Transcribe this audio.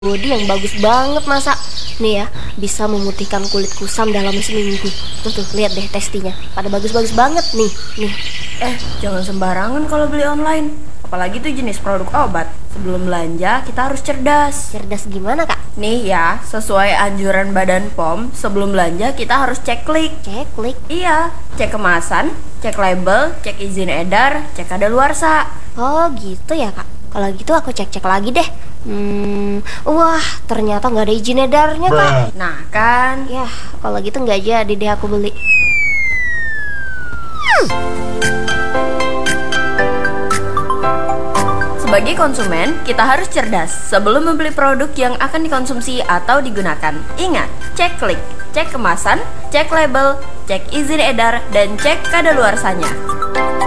body yang bagus banget masa. Nih ya, bisa memutihkan kulit kusam dalam seminggu. Tuh, lihat deh testinya. Pada bagus-bagus banget nih. Jangan sembarangan kalau beli online. Apalagi tuh jenis produk obat. Sebelum belanja, kita harus cerdas. Cerdas gimana, Kak? Nih ya, sesuai anjuran Badan POM, sebelum belanja kita harus cek klik. Cek klik. Iya, cek kemasan, cek label, cek izin edar, cek kadaluarsa. Oh gitu ya, Kak. Kalau gitu aku cek-cek lagi deh. Wah, ternyata nggak ada izin edarnya, Kak. Nah kan, Ya, kalau gitu nggak jadi deh aku beli. sebagai konsumen, kita harus cerdas sebelum membeli produk yang akan dikonsumsi atau digunakan. Ingat, cek klik, cek kemasan, cek label, cek izin edar, dan cek kadaluarsanya.